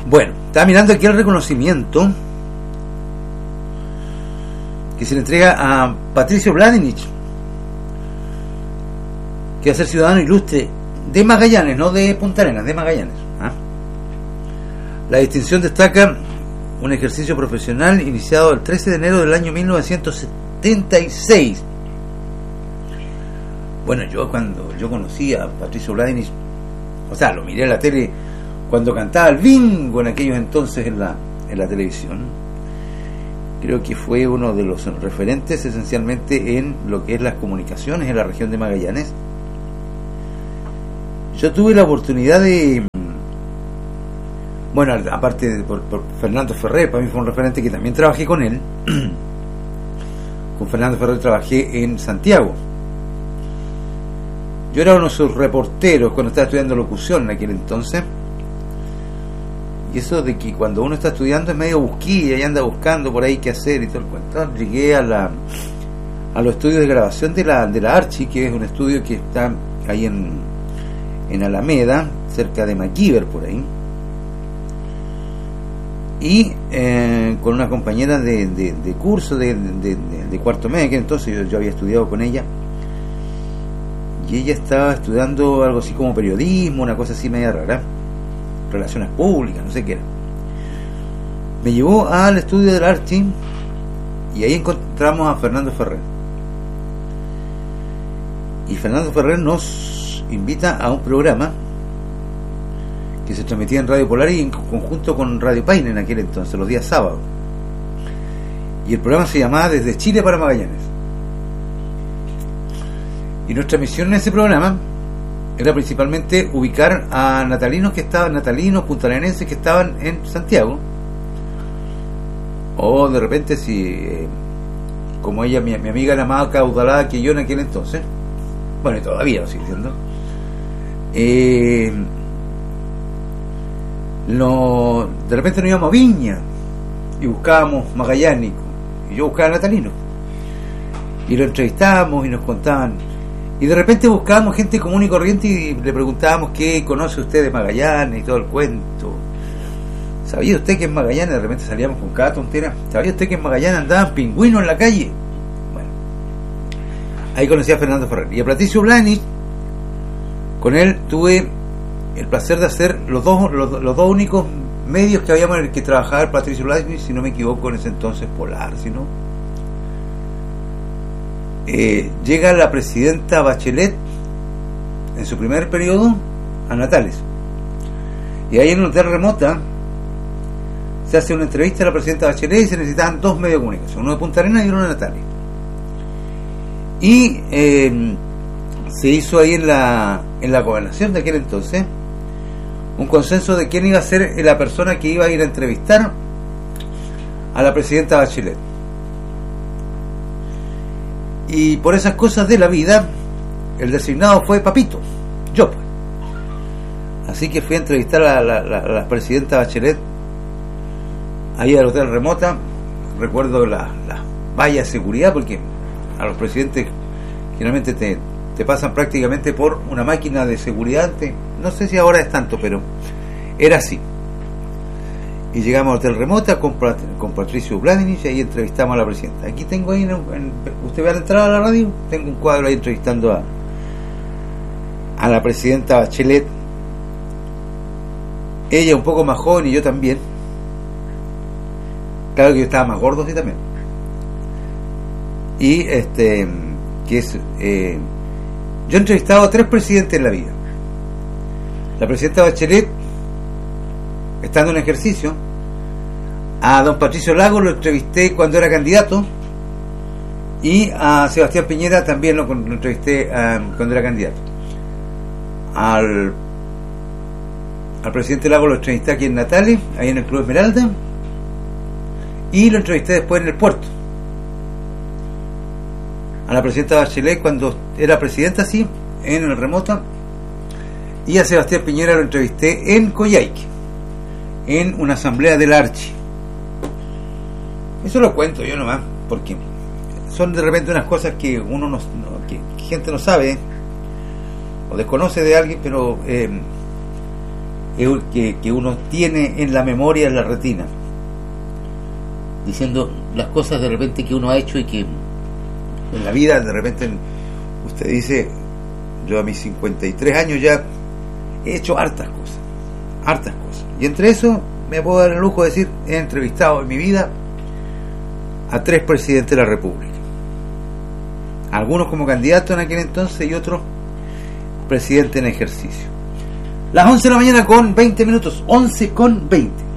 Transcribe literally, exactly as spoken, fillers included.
Bueno, estaba mirando aquí el reconocimiento que se le entrega a Patricio Vladimich, que va a ser ciudadano ilustre de Magallanes, no de Punta Arenas, de Magallanes. ¿Ah? La distinción destaca un ejercicio profesional iniciado el trece de enero del año mil novecientos setenta y seis. Bueno, yo cuando yo conocí a Patricio Vladimich, o sea, lo miré en la tele cuando cantaba el bingo en aquellos entonces en la, en la televisión. Creo que fue uno de los referentes esencialmente en lo que es las comunicaciones en la región de Magallanes. Yo tuve la oportunidad de, bueno, aparte de por, por Fernando Ferrer, para mí fue un referente que también trabajé con él. Con Fernando Ferrer trabajé en Santiago. Yo era uno de sus reporteros cuando estaba estudiando locución en aquel entonces. Y eso de que cuando uno está estudiando es medio busquilla y anda buscando por ahí qué hacer y todo el cuento. Llegué a la a los estudios de grabación de la de la Archi, que es un estudio que está ahí en, en Alameda, cerca de MacGyver, por ahí. Y eh, con una compañera de, de, de curso de, de, de, de cuarto medio, que entonces yo, yo había estudiado con ella. Y ella estaba estudiando algo así como periodismo, una cosa así media rara, relaciones públicas, no sé qué era. Me llevó al estudio del Archi y ahí encontramos a Fernando Ferrer. Y Fernando Ferrer nos invita a un programa que se transmitía en Radio Polar y en conjunto con Radio Paine en aquel entonces, los días sábados. Y el programa se llamaba Desde Chile para Magallanes. Y nuestra misión en ese programa era principalmente ubicar a natalinos que estaban, natalinos, puntarenenses que estaban en Santiago, o de repente si, eh, como ella, mi, mi amiga era más caudalada que yo en aquel entonces, bueno, y todavía lo sigue siendo, eh, lo, de repente nos íbamos a Viña y buscábamos magallánicos, y yo buscaba natalinos, y lo entrevistábamos y nos contaban. Y de repente buscábamos gente común y corriente y le preguntábamos qué conoce usted de Magallanes y todo el cuento. ¿Sabía usted que en Magallanes? De repente salíamos con cada tontera. ¿Sabía usted que en Magallanes andaban pingüinos en la calle? Bueno, ahí conocí a Fernando Ferrer. Y a Patricio Vladimich, con él tuve el placer de hacer los dos, los, los dos únicos medios que habíamos en el que trabajaba Patricio Vladimich, si no me equivoco, en ese entonces Polar, si no. Eh, llega la presidenta Bachelet en su primer periodo a Natales, y ahí en un hotel remota se hace una entrevista a la presidenta Bachelet y se necesitaban dos medios de comunicación, uno de Punta Arenas y uno de Natales, y eh, se hizo ahí en la en la gobernación de aquel entonces un consenso de quién iba a ser la persona que iba a ir a entrevistar a la presidenta Bachelet. Y por esas cosas de la vida, el designado fue Papito, yo pues. Así que fui a entrevistar a la, la, la presidenta Bachelet ahí al hotel remota. Recuerdo las la vallas de seguridad, porque a los presidentes generalmente te, te pasan prácticamente por una máquina de seguridad. Te, no sé si ahora es tanto, pero era así. Y llegamos al hotel remota con, con Patricio Vladimich y ahí entrevistamos a la presidenta. Aquí tengo ahí, en, en, usted ve a la entrada de la radio, tengo un cuadro ahí entrevistando a a la presidenta Bachelet. Ella un poco más joven y yo también. Claro que yo estaba más gordo, sí, también. Y este, que es, eh, yo he entrevistado a tres presidentes en la vida. La presidenta Bachelet, estando en ejercicio. A don Patricio Lagos lo entrevisté cuando era candidato, y a Sebastián Piñera también lo, lo entrevisté um, cuando era candidato. Al, al presidente Lagos lo entrevisté aquí en Natales, ahí en el Club Esmeralda, y lo entrevisté después en el puerto. A la presidenta Bachelet cuando era presidenta, sí, en el remota, y a Sebastián Piñera lo entrevisté en Coyhaique, en una asamblea del Archi. Eso lo cuento yo nomás, porque son de repente unas cosas que uno no, no que, que gente no sabe o desconoce de alguien, pero eh, que, que, que uno tiene en la memoria, en la retina, diciendo las cosas de repente que uno ha hecho y que en la vida de repente usted dice, yo a mis cincuenta y tres años ya he hecho hartas cosas, hartas cosas, y entre eso me puedo dar el lujo de decir, he entrevistado en mi vida a tres presidentes de la República, algunos como candidatos en aquel entonces y otros presidentes en ejercicio. Las once de la mañana con veinte minutos, once con veinte.